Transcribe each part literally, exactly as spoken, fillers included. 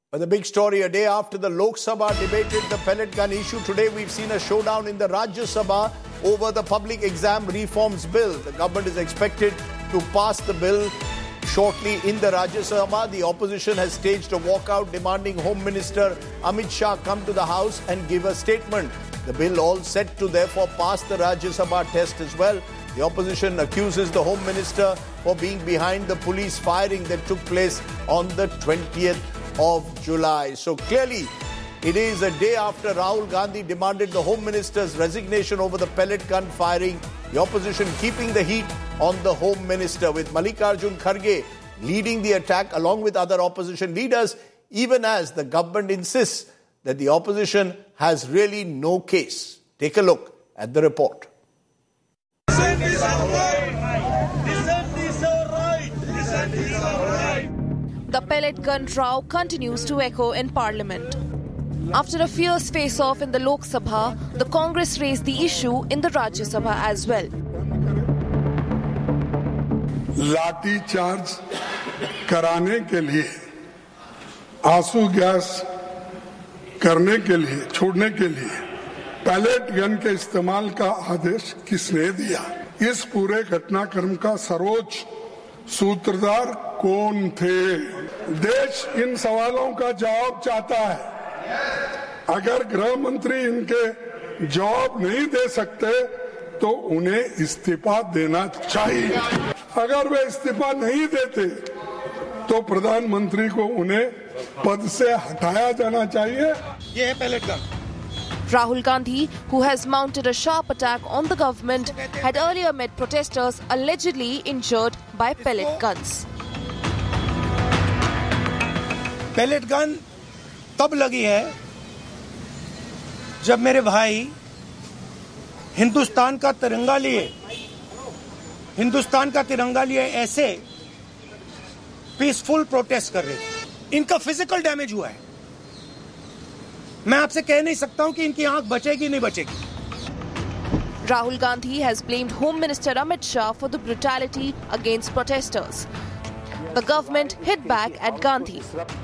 But the big story, a day after the Lok Sabha debated the pellet gun issue, today we've seen a showdown in the Rajya Sabha over the Public Exam Reforms Bill. The government is expected to pass the bill shortly in the Rajya Sabha. The opposition has staged a walkout demanding Home Minister Amit Shah come to the House and give a statement. The bill all set to therefore pass the Rajya Sabha test as well. The opposition accuses the Home Minister for being behind the police firing that took place on the twentieth of July. So clearly, it is a day after Rahul Gandhi demanded the Home Minister's resignation over the pellet gun firing. The opposition keeping the heat on the Home Minister, with Mallikarjun Kharge leading the attack along with other opposition leaders, even as the government insists that the opposition has really no case. Take a look at the report. Dissent is our right. Dissent is our right. Dissent is our right. The pellet gun row continues to echo in Parliament. After a fierce face-off in the Lok Sabha, the Congress raised the issue in the Rajya Sabha as well. लाठी charge कराने के लिए, आंसू gas करने के लिए, छोड़ने के लिए पैलेट गन के इस्तेमाल का आदेश किसने दिया? इस पूरे घटनाक्रम का सर्वोच्च सूत्रधार कौन थे? देश इन सवालों का जवाब चाहता है। अगर गृह मंत्री इनके जवाब नहीं दे सकते तो उन्हें इस्तीफा देना चाहिए। अगर वे इस्तीफा नहीं देते तो प्रधानमंत्री को उन्हें पद से हटाया जाना चाहिए। ये है pellet gun. Rahul Gandhi, who has mounted a sharp attack on the government, had earlier met protesters allegedly injured by pellet guns. Pellet gun तब लगी है जब मेरे भाई हिंदुस्तान का तिरंगा लिए हिंदुस्तान का तिरंगा लिए ऐसे पीसफुल प्रोटेस्ट कर रहे थे। इनका फिजिकल डैमेज हुआ है। मैं आपसे कह नहीं सकता हूं कि इनकी आंख बचेगी नहीं बचेगी। Rahul Gandhi has blamed Home Minister Amit Shah for the brutality against protesters. The government hit back at Gandhi.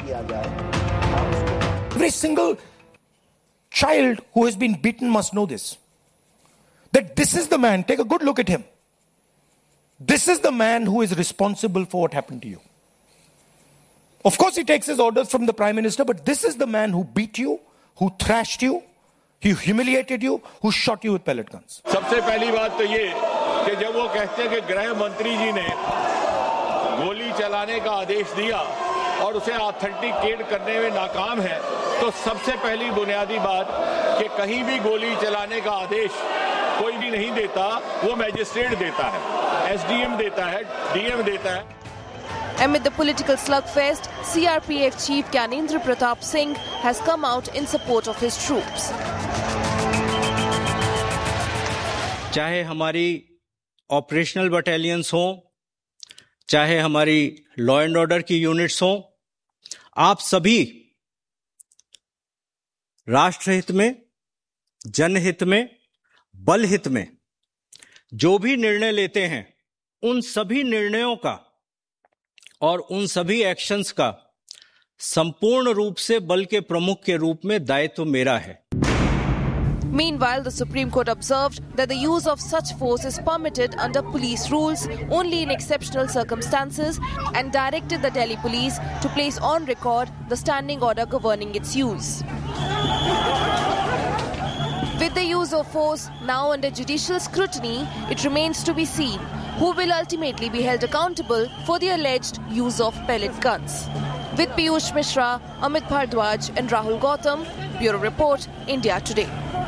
Every single child who has been beaten must know this. That this is the man, take a good look at him. This is the man who is responsible for what happened to you. Of course, he takes his orders from the Prime Minister, but this is the man who beat you, who thrashed you, he humiliated you, who shot you with pellet guns. सबसे पहली बात तो ये कि जब वो कहते हैं कि गृह मंत्री जी ने गोली चलाने का आदेश दिया और उसे ऑथेंटिकेट करने में नाकाम है, तो सबसे पहली बुनियादी बात कि कहीं भी गोली चलाने का आदेश कोई भी नहीं देता, वो मैजिस्ट्रेट देता है, एसडीएम देता है, डीएम देता है। Amid the political slugfest, C R P F Chief Gyanendra Pratap Singh has come out in support of his troops. चाहे हमारी ऑपरेशनल बटालियंस हों, चाहे हमारी लॉ एंड ऑर्डर की यूनिट्स हों, आप सभी राष्ट्रहित में, जनहित में, बल हित में जो भी निर्णय लेते हैं, उन सभी निर्णयों का और उन सभी एक्शंस का संपूर्ण रूप से बल के प्रमुख के रूप में दायित्व मेरा है। Meanwhile, the Supreme Court observed that the use of such force is permitted under police rules only in exceptional circumstances and directed the Delhi police to place on record the standing order governing its use. With the use of force now under judicial scrutiny, it remains to be seen who will ultimately be held accountable for the alleged use of pellet guns. With Piyush Mishra, Amit Bhardwaj and Rahul Gautam, Bureau Report, India Today.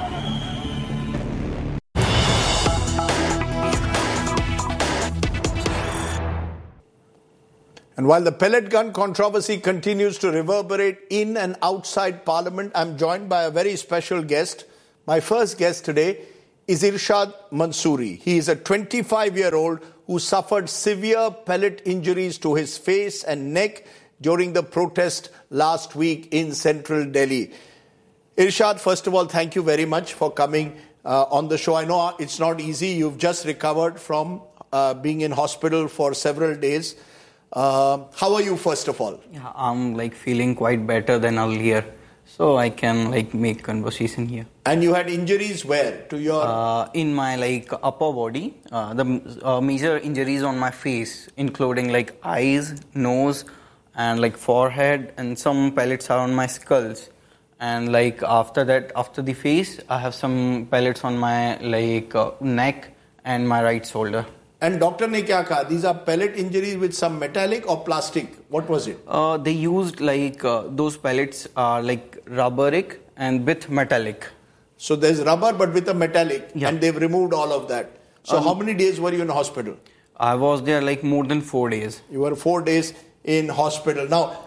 And while the pellet gun controversy continues to reverberate in and outside Parliament, I'm joined by a very special guest. My first guest today is Irshad Mansoori. He is a twenty-five-year-old who suffered severe pellet injuries to his face and neck during the protest last week in central Delhi. Irshad, first of all, thank you very much for coming uh, on the show. I know it's not easy. You've just recovered from uh, being in hospital for several days. Uh, how are you, first of all? Yeah, I'm like feeling quite better than earlier, so I can like make conversation here. And you had injuries where? To your uh, in my like upper body, uh, the uh, major injuries on my face, including like eyes, nose, and like forehead, and some pellets are on my skulls. And like after that, after the face, I have some pellets on my like uh, neck and my right shoulder. And doctor ne kya kaha? These are pellet injuries with some metallic or plastic? What was it? Uh, they used like uh, those pellets are like rubberic and with metallic. So there's rubber but with a metallic, yeah. And they've removed all of that. So um, how many days were you in hospital? I was there like more than four days. You were four days in hospital. Now,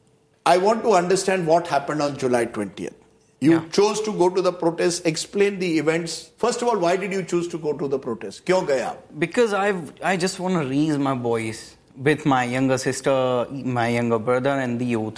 I want to understand what happened on July twentieth. You yeah. chose to go to the protest. Explain the events. First of all, why did you choose to go to the protest? Kyon gaya? Because I I just want to raise my voice with my younger sister, my younger brother, and the youth.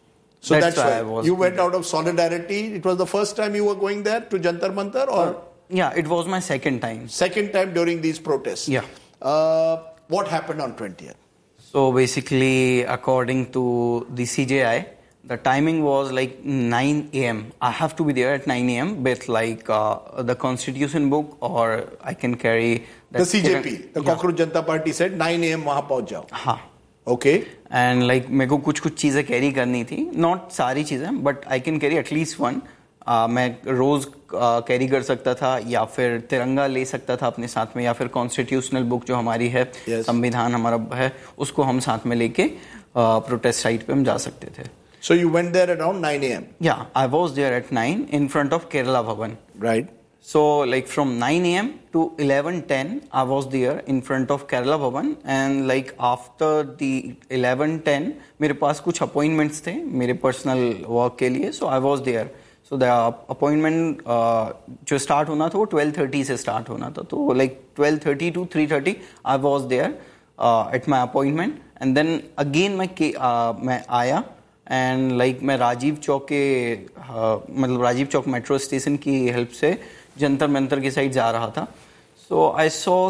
So that's, that's why, why I was you went out of solidarity. It was the first time you were going there to Jantar Mantar, or uh, yeah, it was my second time. Second time during these protests. Yeah. Uh, what happened on twentieth? So basically, according to the C J I, the timing was like nine a.m. I have to be there at nine a.m. with like uh, the Constitution book, or I can carry that the C J P, the yeah. Cockroach Janata Party said nine a.m. वहाँ पहुँच जाओ. हाँ. Okay. And like मेरे को कुछ कुछ चीजें carry करनी थी. Not सारी चीजें, but I can carry at least one. Uh, मैं रोज कैरी uh, कर सकता था, या फिर तिरंगा ले सकता था अपने साथ में, या फिर कॉन्स्टिट्यूशनल बुक जो हमारी है, yes. संविधान हमारा है, उसको हम साथ में लेके प्रोटेस्ट uh, साइट पे हम जा सकते थे. So you went there around nine a.m. Yeah, I was there at nine in front of Kerala Bhavan. Right. So like from nine a.m. to eleven ten, I was there in front of Kerala Bhavan, and like after the eleven ten, मेरे पास कुछ appointments थे मेरे personal work के लिए, so I was there. So the appointment uh, जो start होना था वो twelve thirty से start होना था, तो like twelve thirty to three thirty I was there uh, at my appointment, and then again मैं uh, मैं आया. एंड लाइक like, मैं राजीव चौक के uh, मतलब राजीव चौक मेट्रो स्टेशन की हेल्प से जंतर मंतर की साइड जा रहा था. सो आई सॉ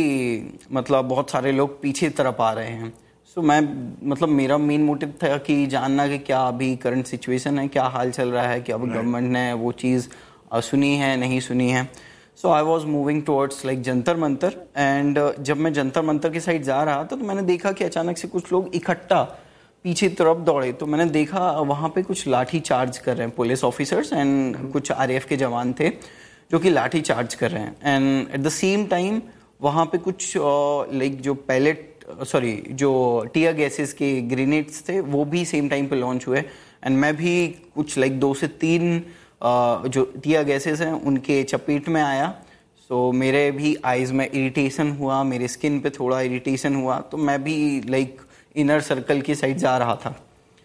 कि मतलब बहुत सारे लोग पीछे तरफ आ रहे हैं. सो so, मैं मतलब मेरा मेन मोटिव था कि जानना कि क्या अभी करंट सिचुएशन है, क्या हाल चल रहा है, कि अब गवर्नमेंट ने वो चीज़ सुनी है नहीं सुनी है. सो I was moving towards like Jantar Mantar, and जब मैं जंतर मंतर की साइड जा रहा था तो मैंने देखा कि अचानक से कुछ लोग इकट्ठा पीछे तरफ दौड़े. तो मैंने देखा वहाँ पे कुछ लाठी चार्ज कर रहे हैं पुलिस ऑफिसर्स, एंड कुछ आरएएफ के जवान थे जो कि लाठी चार्ज कर रहे हैं. And at the same time वहाँ पे कुछ लाइक uh, जो पैलेट सॉरी जो टीयर गैसेस के ग्रेनेड्स थे वो भी सेम टाइम पे लॉन्च हुए. एंड मैं भी कुछ लाइक दो से तीन uh, जो टीयर गैसेस हैं उनके चपेट में आया. सो so, मेरे भी आइज में इरिटेशन हुआ, मेरे स्किन पे थोड़ा इरिटेशन हुआ, तो मैं भी लाइक इनर सर्कल की साइड जा रहा था.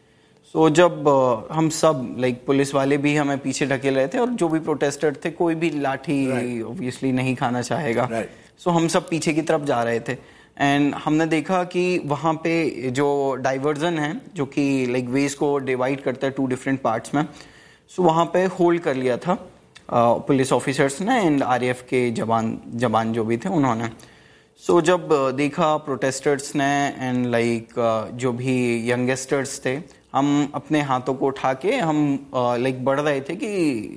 सो so, जब uh, हम सब लाइक like, पुलिस वाले भी हमें पीछे ढकेल रहे थे, और जो भी प्रोटेस्टर थे कोई भी लाठी ऑब्वियसली right. नहीं खाना चाहेगा. सो right. so, हम सब पीछे की तरफ जा रहे थे, एंड हमने देखा कि वहाँ पे जो डाइवर्जन है जो कि लाइक like, वेज को डिवाइड करता है टू डिफरेंट पार्ट्स में. सो so, वहाँ पे होल्ड कर लिया था uh, पुलिस ऑफिसर्स ने एंड आरएएफ के जवान जवान जो भी थे उन्होंने. सो so, जब देखा प्रोटेस्टर्स ने एंड लाइक like, जो भी यंगस्टर्स थे, हम अपने हाथों को उठा के हम लाइक like, बढ़ रहे थे कि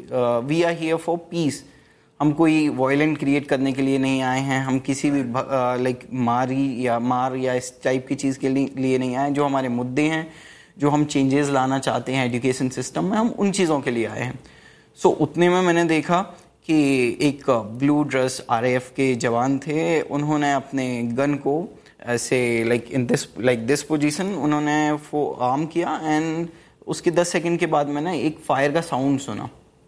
we are here for piece. हम कोई वायलेंट क्रिएट करने के लिए नहीं आए हैं, हम किसी भी लाइक like, मारी या मार या इस टाइप की चीज़ के लिए नहीं आए. जो हमारे मुद्दे हैं, जो हम चेंजेस लाना चाहते हैं एजुकेशन सिस्टम में, हम उन चीज़ों के लिए आए हैं. सो so, उतने में मैंने देखा कि एक ब्लू ड्रेस आरएएफ के जवान थे, उन्होंने अपने गन को ऐसे like in this like this position उन्होंने वो आर्म किया, एंड उसके दस सेकंड के बाद मैंने एक फायर का साउंड सुना,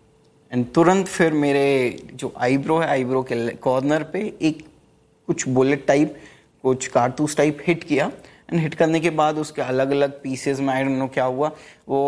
एंड तुरंत फिर मेरे जो आईब्रो है आईब्रो के कॉर्नर पे एक कुछ बुलेट टाइप कुछ कारतूस टाइप हिट किया. एंड हिट करने के बाद उसके अलग अलग पीसेस में आई डोंट नो क्या हुआ,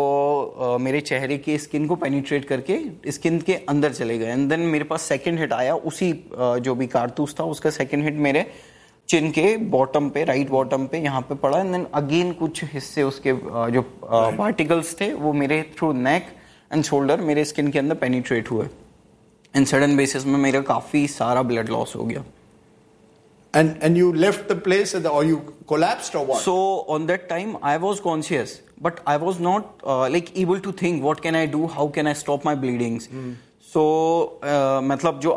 वो uh, मेरे चेहरे की स्किन को पेनिट्रेट करके स्किन के अंदर चले गए. एंड देन मेरे पास सेकंड हिट आया, उसी uh, जो भी कारतूस था उसका सेकंड हिट मेरे चिन के बॉटम पे, राइट बॉटम पे यहाँ पे पड़ा. एंड देन अगेन कुछ हिस्से उसके uh, जो पार्टिकल्स uh, थे वो मेरे थ्रू नेक एंड शोल्डर मेरे स्किन के अंदर पेनिट्रेट हुए. एंड सडन बेसिस में मेरा काफ़ी सारा ब्लड लॉस हो गया. And and you left the place or you collapsed or what? So on that time I was conscious, but I was not uh, like able to think what can I do, how can I stop my bleedings. Hmm. So uh, मतलब जो